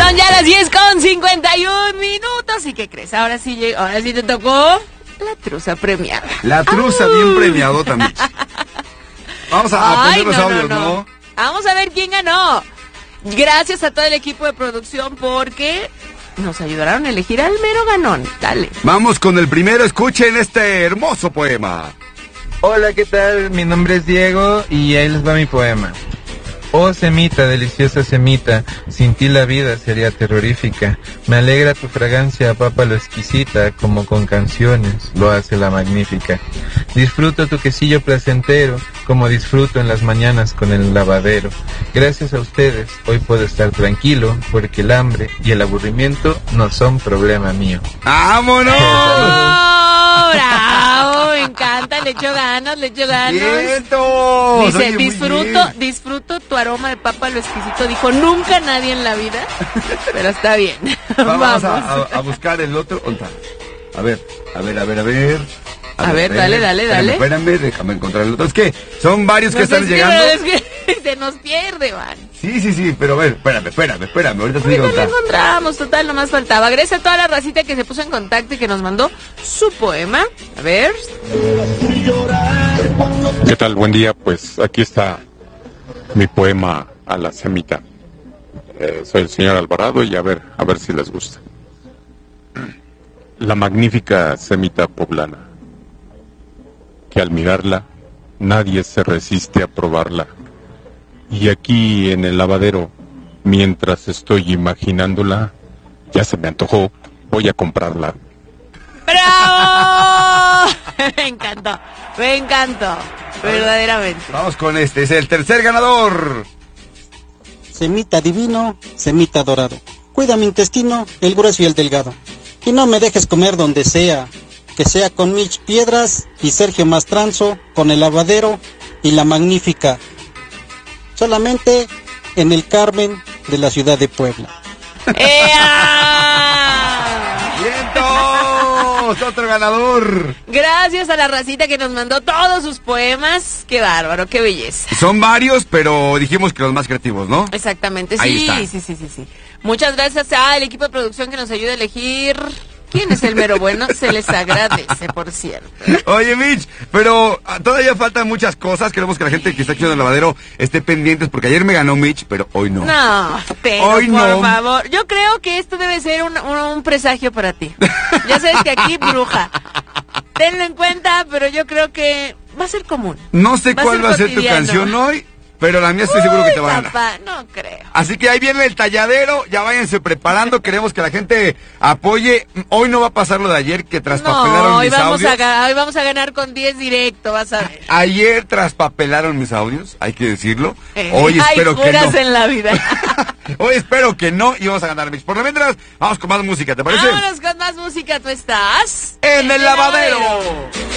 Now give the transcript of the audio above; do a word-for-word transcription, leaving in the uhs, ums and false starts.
Son ya las diez con cincuenta y un minutos. ¿Y qué crees? Ahora sí, llegó, ahora sí te tocó la truza premiada. La truza ¡Ay! Bien premiadota, Mitch. Vamos a Ay, poner los no, audios, no, no. ¿no? Vamos a ver quién ganó. Gracias a todo el equipo de producción porque nos ayudaron a elegir al mero ganón. Dale. Vamos con el primero. Escuchen este hermoso poema. Hola, ¿qué tal? Mi nombre es Diego y ahí les va mi poema. Oh semita, deliciosa semita, sin ti la vida sería terrorífica. Me alegra tu fragancia, papa lo exquisita, como con canciones lo hace la magnífica. Disfruto tu quesillo placentero, como disfruto en las mañanas con el lavadero. Gracias a ustedes, hoy puedo estar tranquilo, porque el hambre y el aburrimiento no son problema mío. ¡Vámonos! ¡Oh, bravo! Me encanta, le echo ganas, le echo ganas. ¡Vientos! Dice, Oye, disfruto, disfruto tu aroma de papa lo exquisito. Dijo, nunca nadie en la vida, pero está bien. Vamos, Vamos. A, a, a buscar el otro. A ver, a ver, a ver, a ver. A, a ver, ver, dale, dale, espérame, dale. Espérame, déjame encontrar el otro. Es que son varios que no están es llegando. Que, es que se nos pierde, man. Sí, sí, sí, pero a ver, espérame, espérame, espérame. Ahorita te digo. Ahorita lo encontramos, total, nomás faltaba. Gracias a toda la racita que se puso en contacto y que nos mandó su poema. A ver. ¿Qué tal? Buen día, pues aquí está mi poema a la semita. Eh, soy el señor Alvarado y a ver, a ver si les gusta. La magnífica semita poblana, que al mirarla nadie se resiste a probarla. Y aquí en el lavadero, mientras estoy imaginándola, ya se me antojó, voy a comprarla. ¡Bravo! Me encantó, me encantó, verdaderamente. Vamos con este, es el tercer ganador. Semita divino, semita dorado. Cuida mi intestino, el grueso y el delgado. Y no me dejes comer donde sea, que sea con Mitch Piedras y Sergio Mastranzo, con el lavadero y la magnífica. Solamente en el Carmen de la ciudad de Puebla. ¡Ea! ¡Vientos! Otro ganador. Gracias a la racita que nos mandó todos sus poemas. Qué bárbaro, qué belleza. Son varios, pero dijimos que los más creativos, ¿no? Exactamente, sí, Ahí está. sí, sí, sí, sí. Muchas gracias al equipo de producción que nos ayuda a elegir quién es el mero bueno. Se les agradece, por cierto. Oye, Mitch, pero todavía faltan muchas cosas. Queremos que la gente que está aquí en el lavadero esté pendientes, porque ayer me ganó Mitch, pero hoy no. No, pero Hoy por no. favor. Yo creo que esto debe ser un, un, un presagio para ti. Ya sabes que aquí, bruja. Tenlo en cuenta, pero yo creo que va a ser común. No sé Va a cuál ser va a ser tu cotidiano. canción hoy, pero la mía estoy Uy, seguro que te va a ganar. papá, no creo. Así que ahí viene el talladero, ya váyanse preparando, queremos que la gente apoye. Hoy no va a pasar lo de ayer, que traspapelaron No, hoy mis vamos, audios. a, ga- hoy vamos a ganar con diez directo, vas a ver. Ayer traspapelaron mis audios, hay que decirlo. Eh, Hoy espero hay que no. curas en la vida. Hoy espero que no y vamos a ganar, Mitch. Por lo mientras, vamos con más música, ¿te parece? Vámonos con más música, tú estás En el lavadero.